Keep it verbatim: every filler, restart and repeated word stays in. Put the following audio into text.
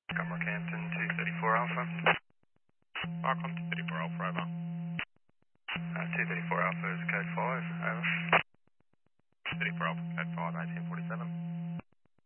Skymark Hampton, two thirty-four Alpha. Markham, two thirty-four Alpha, over. Uh, two thirty-four Alpha is code five, over. two thirty-four Alpha, code five, eighteen forty-seven.